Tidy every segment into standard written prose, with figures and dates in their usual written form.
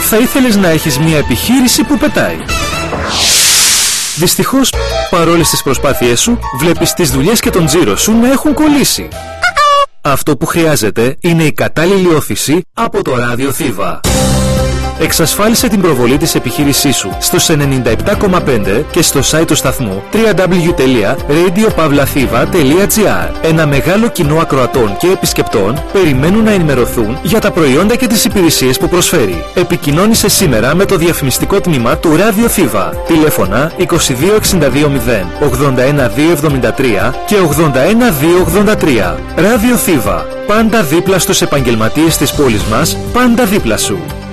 θα ήθελες να έχεις μια επιχείρηση που πετάει. Δυστυχώς, παρόλες τις προσπάθειές σου, βλέπεις τις δουλειές και τον τζίρο σου να έχουν κολλήσει. Αυτό που χρειάζεται είναι η κατάλληλη όθηση από το ράδιο Θήβα. Εξασφάλισε την προβολή της επιχείρησής σου στους 97,5 και στο site του σταθμού www.radiopavlathiva.gr. Ένα μεγάλο κοινό ακροατών και επισκεπτών περιμένουν να ενημερωθούν για τα προϊόντα και τις υπηρεσίες που προσφέρει. Επικοινώνησε σήμερα με το διαφημιστικό τμήμα του Ράδιο Θήβα. Τηλέφωνα 22620 81273 και 81283. Ράδιο Θήβα. Πάντα δίπλα στους επαγγελματίες της πόλης μας, πάντα δίπλα σου.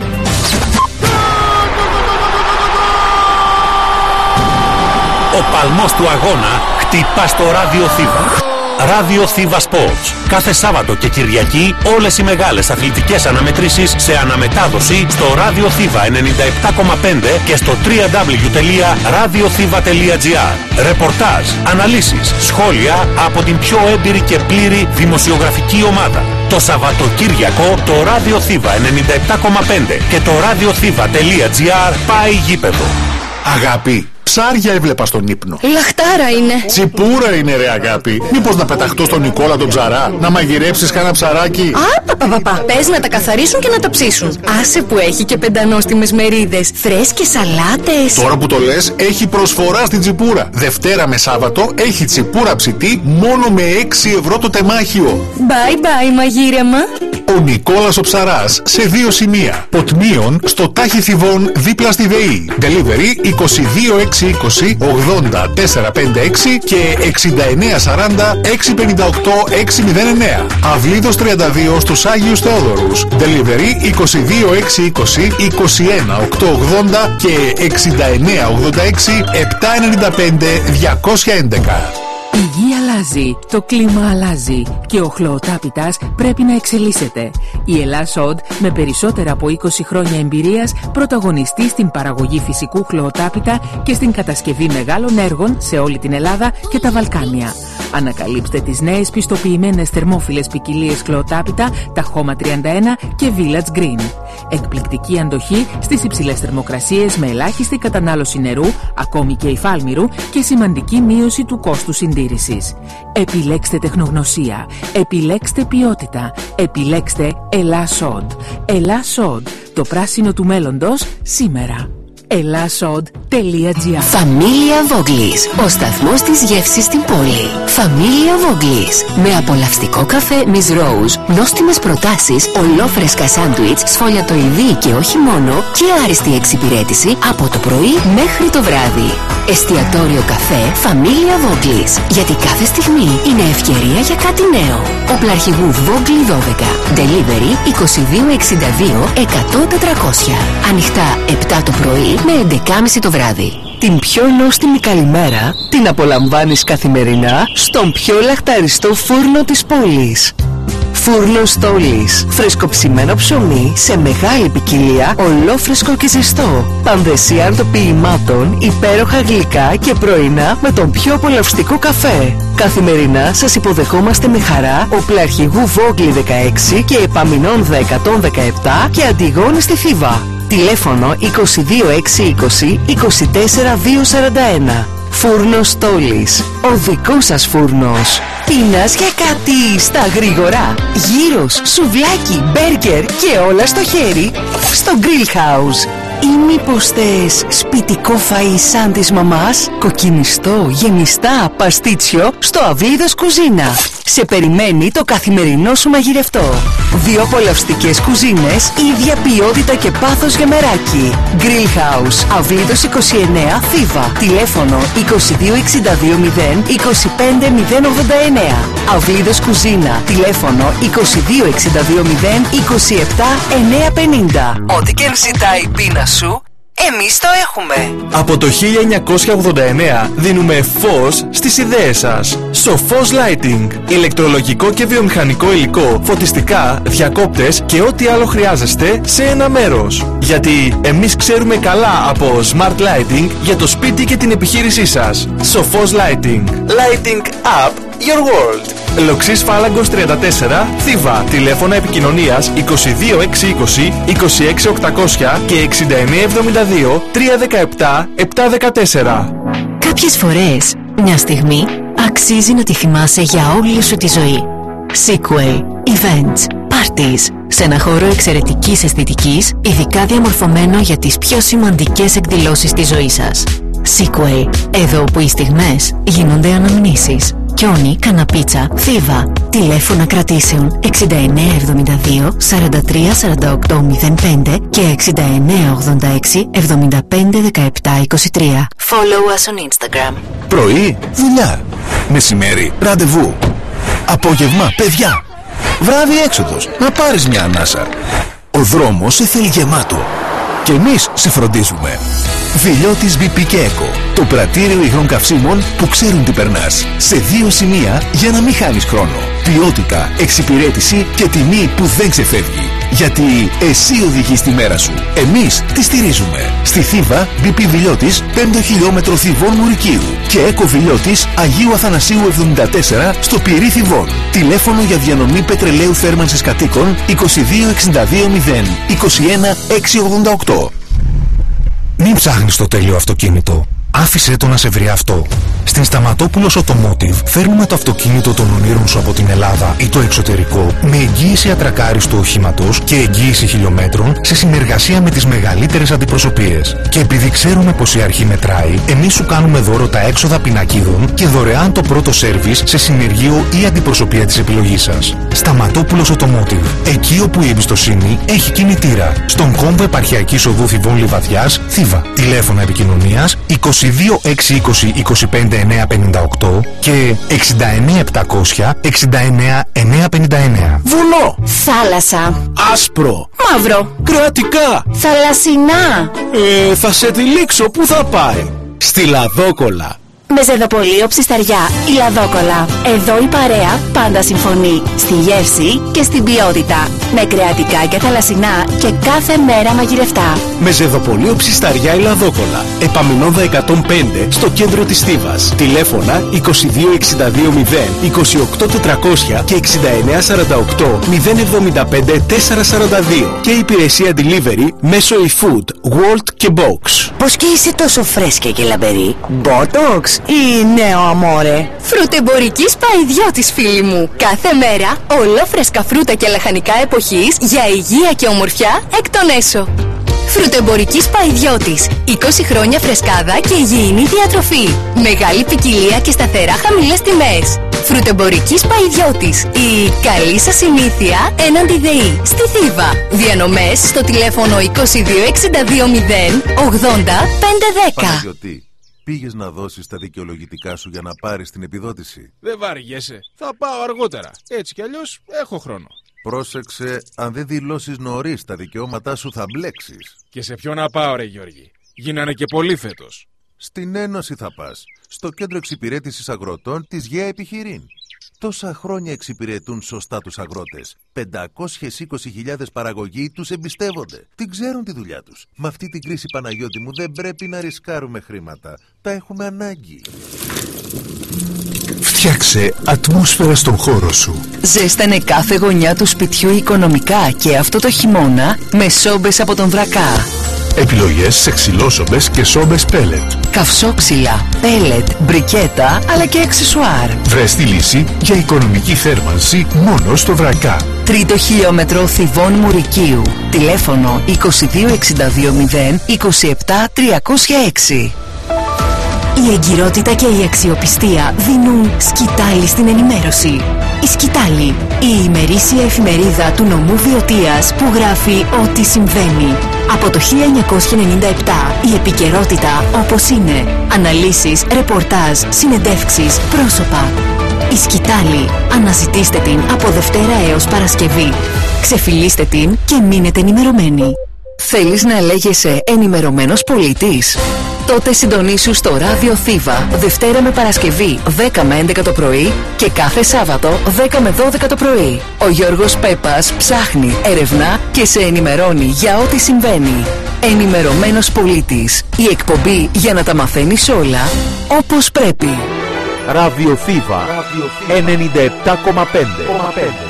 Ο παλμός του αγώνα χτυπά στο Ράδιο Θήβα. Ράδιο Θήβα Sports. Κάθε Σάββατο και Κυριακή όλες οι μεγάλες αθλητικές αναμετρήσεις σε αναμετάδοση στο Ράδιο Θήβα 97,5 και στο www.radiothiva.gr. Ρεπορτάζ, αναλύσεις, σχόλια από την πιο έμπειρη και πλήρη δημοσιογραφική ομάδα. Το Σαββατοκύριακο το Ράδιο Θήβα 97,5 και το radiothiva.gr πάει γήπεδο. Αγάπη, ψάρια έβλεπα στον ύπνο. Λαχτάρα είναι. Τσιπούρα είναι ρε αγάπη. Μήπως να πεταχτώ στον Νικόλα τον ψαρά, να μαγειρέψεις κάνα ψαράκι? Πες να τα καθαρίσουν και να τα ψήσουν. Άσε που έχει και πεντανόστιμες μερίδες, φρέσκες σαλάτες. Τώρα που το λες, έχει προσφορά στην Τσιπούρα. Δευτέρα με Σάββατο έχει τσιπούρα ψητή μόνο με 6 ευρώ το τεμάχιο. Bye bye μαγείρεμα. Ο Νικόλας ο Ψαράς σε 2 σημεία. Ποτμίων στο Τάχη Θηβών δίπλα στη ΔΕΗ. Delivery 22620 80456 και 6940 658 609. Αυλίδος 32 στους Άγιους Θεόδωρους. Delivery 22620 21880 και 6986 795 211. Η γη αλλάζει, το κλίμα αλλάζει και ο χλωοτάπητας πρέπει να εξελίσσεται. Η Ελλάς-Οντ με περισσότερα από 20 χρόνια εμπειρίας πρωταγωνιστεί στην παραγωγή φυσικού χλωοτάπητα και στην κατασκευή μεγάλων έργων σε όλη την Ελλάδα και τα Βαλκάνια. Ανακαλύψτε τις νέες πιστοποιημένες θερμόφιλες ποικιλίες χλωοτάπητα, τα Χώμα 31 και Village Green. Εκπληκτική αντοχή στις υψηλές θερμοκρασίες με ελάχιστη κατανάλωση νερού, ακόμη και υφάλμυρου, και σημαντική μείωση του κόστου συντήρησης. Επιλέξτε τεχνογνωσία, επιλέξτε ποιότητα, επιλέξτε Ελλάς-Οντ. Ελλάς-Οντ, το πράσινο του μέλλοντος σήμερα. Elasod.gr. Familia Voglis, ο σταθμός της γεύσης στην πόλη. Familia Voglis, με απολαυστικό καφέ Miss Rose, νόστιμες προτάσεις, ολόφρεσκα σάντουιτς, σφολιατοειδή και όχι μόνο, και άριστη εξυπηρέτηση από το πρωί μέχρι το βράδυ. Εστιατόριο καφέ Familia Voglis, γιατί κάθε στιγμή είναι ευκαιρία για κάτι νέο. Οπλαρχηγού Vogli 12. Delivery 2262 100 400. Ανοιχτά 7 το πρωί με 11.30 το βράδυ. Την πιο νόστιμη καλημέρα την απολαμβάνεις καθημερινά στον πιο λαχταριστό φούρνο της πόλης. Φούρνος Στόλης. Φρεσκοψημένο ψωμί σε μεγάλη ποικιλία, ολόφρεσκο και ζεστό. Πανδεσία αρτοποιημάτων, υπέροχα γλυκά και πρωινά με τον πιο απολαυστικό καφέ. Καθημερινά σας υποδεχόμαστε με χαρά Οπλαρχηγού Βόγκλη 16 και Επαμινών 117 και Αντιγόνη στη Θήβα. Τηλέφωνο 22620 24241. Φούρνος Στόλης. Ο δικός σας φούρνος. Πίνας για κάτι στα γρήγορα. Γύρος, σουβλάκι, μπέργκερ και όλα στο χέρι στο Grill House. Ή μήπως θες σπιτικό φαΐ σαν της μαμάς? Κοκκινιστό, γεμιστά, παστίτσιο στο Αυλίδος Κουζίνα. Σε περιμένει το καθημερινό σου μαγειρευτό. 2 απολαυστικές κουζίνες, ίδια ποιότητα και πάθος για μεράκι. Grill House, Αυλίδος 29, Θήβα. Τηλέφωνο 22620 25089. Αυλίδος Κουζίνα. Τηλέφωνο 22620 27950. Ό,τι και ζητάει η πείνα σου, εμείς το έχουμε. Από το 1989 δίνουμε φως στις ιδέες σας. Σοφός Lighting. Ηλεκτρολογικό και βιομηχανικό υλικό, φωτιστικά, διακόπτες και ό,τι άλλο χρειάζεστε σε ένα μέρος. Γιατί εμείς ξέρουμε καλά από Smart Lighting για το σπίτι και την επιχείρησή σας. Σοφός Lighting. Lighting up your world. Λοξής Φάλαγκος 34, Θήβα. Τηλέφωνα επικοινωνίας 22620 26800 και 6972 317 714. Κάποιες φορές, μια στιγμή αξίζει να τη θυμάσαι για όλη σου τη ζωή. Sequel, events, parties, σε ένα χώρο εξαιρετικής αισθητικής, ειδικά διαμορφωμένο για τις πιο σημαντικές εκδηλώσεις της ζωής σας. Sequel, εδώ που οι στιγμές γίνονται αναμνήσεις. Κιόνι, Καναπίτσα, Θήβα. Τηλέφωνα κρατήσεων 6972 43 48 05 και 6986 75 17 23. Follow us on Instagram. Πρωί, δουλειά. Μεσημέρι, ραντεβού. Απόγευμα, παιδιά. Βράδυ, έξοδος. Να πάρεις μια ανάσα. Ο δρόμος σε θέλει γεμάτο. Και εμείς σε φροντίζουμε. Βιλιώτης BP και Eco. Το πρατήριο υγρών καυσίμων που ξέρουν τι περνάς. Σε 2 σημεία για να μην χάνεις χρόνο. Ποιότητα, εξυπηρέτηση και τιμή που δεν ξεφεύγει. Γιατί εσύ οδηγείς τη μέρα σου. Εμείς τη στηρίζουμε. Στη Θήβα, BP Βιλιώτης, 5ο χιλιόμετρο Θηβών Μουρικίου. Και Eco Βιλιώτης, Αγίου Αθανασίου 74, στο Πυρί Θηβών. Τηλέφωνο για διανομή πετρελαίου θέρμανσης κατοίκων 22 62 0 21 688. Μην ψάχνεις το τέλειο αυτοκίνητο. Άφησέ το να σε βρει αυτό. Στην Σταματόπουλος Automotive φέρνουμε το αυτοκίνητο των ονείρων σου από την Ελλάδα ή το εξωτερικό με εγγύηση ατρακάριστου οχήματος και εγγύηση χιλιόμετρων σε συνεργασία με τις μεγαλύτερες αντιπροσωπείες. Και επειδή ξέρουμε πως η αρχή μετράει, εμείς σου κάνουμε δώρο τα έξοδα πινακίδων και δωρεάν το πρώτο σέρβις σε συνεργείο ή αντιπροσωπεία της επιλογής σας. Σταματόπουλος Automotive. Εκεί όπου η εμπιστοσύνη έχει κινητήρα. Στον κόμβο Επαρχιακής Οδού Θηβών Λιβαδιάς, Θήβα. Τηλέφωνα επικοινωνίας 22 620 25 958 και 69 700 69 959. Βουνό. Θάλασσα. Άσπρο. Μαύρο. Κροατικά. Θαλασσινά. Θα σε τυλίξω. Πού θα πάει? Στη Λαδόκολα. Με Ζεδοπολείο Ψισταριά, η Λαδόκολα. Εδώ η παρέα πάντα συμφωνεί. Στη γεύση και στην ποιότητα. Με κρεατικά και θαλασσινά και κάθε μέρα μαγειρευτά. Με Ζεδοπολείο Ψισταριά, η Λαδόκολα. Επαμινόδα 105 στο κέντρο της Θήβας. Τηλέφωνα 22 62 0 28 400 και 69 48 075 442. Και υπηρεσία delivery μέσω eFood, World και Box. Πώς και είσαι τόσο φρέσκια και λαμπερή? Botox ή νέο αμόρε? Φρουτεμπορικής Παϊδιώτης, φίλοι μου. Κάθε μέρα ολόφρεσκα φρούτα και λαχανικά εποχής για υγεία και ομορφιά εκ των έσω. Φρουτεμπορικής Παϊδιώτης. 20 χρόνια φρεσκάδα και υγιεινή διατροφή. Μεγάλη ποικιλία και σταθερά χαμηλές τιμές. Φρουτεμπορικής Παϊδιώτης. Η καλή σας συνήθεια έναντι ΔΕΗ. Στη Θήβα. Διανομές στο τηλέφωνο 22 62 0 80 510. Παναγιώτη, πήγες να δώσεις τα δικαιολογητικά σου για να πάρεις την επιδότηση? Δεν βαριέσαι. Θα πάω αργότερα. Έτσι κι αλλιώς έχω χρόνο. Πρόσεξε, αν δεν δηλώσεις νωρίς τα δικαιώματά σου θα μπλέξεις. Και σε ποιο να πάω, ρε Γιώργη? Γίνανε και πολύ φέτος. Στην Ένωση θα πας. Στο Κέντρο Εξυπηρέτησης Αγροτών της ΓΕΑ Επιχειρήν. Τόσα χρόνια εξυπηρετούν σωστά τους αγρότες. 520.000 παραγωγοί τους εμπιστεύονται. Την ξέρουν τη δουλειά τους. Με αυτή την κρίση, Παναγιώτη μου, δεν πρέπει να ρισκάρουμε χρήματα. Τα έχουμε ανάγκη. Φτιάξε ατμόσφαιρα στον χώρο σου. Ζέστανε κάθε γωνιά του σπιτιού οικονομικά και αυτό το χειμώνα με σόμπες από τον Βρακά. Επιλογές σε ξυλόσομπες και σόμπες πέλετ. Καυσόξυλα, πέλετ, μπρικέτα αλλά και αξεσουάρ. Βρες τη λύση για οικονομική θέρμανση μόνο στο Βρακά. 3ο χιλιόμετρο Θηβών Μουρικίου. Τηλέφωνο 22 62 0 27 306. Η εγκυρότητα και η αξιοπιστία δίνουν σκητάλη στην ενημέρωση. Η Σκητάλη, η ημερήσια εφημερίδα του νομού Βιωτίας που γράφει ό,τι συμβαίνει. Από το 1997 η επικαιρότητα όπως είναι. Αναλύσεις, ρεπορτάζ, συνεντεύξεις, πρόσωπα. Η Σκητάλη. Αναζητήστε την από Δευτέρα έως Παρασκευή. Ξεφυλίστε την και μείνετε ενημερωμένοι. Θέλεις να λέγεσαι ενημερωμένος πολίτης? Τότε συντονίσου στο Ράδιο Θήβα Δευτέρα με Παρασκευή 10 με 11 το πρωί και κάθε Σάββατο 10 με 12 το πρωί. Ο Γιώργος Πέπας ψάχνει, ερευνά και σε ενημερώνει για ό,τι συμβαίνει. Ενημερωμένος πολίτης. Η εκπομπή για να τα μαθαίνεις όλα όπως πρέπει. Ραδιοθήβα 97,5.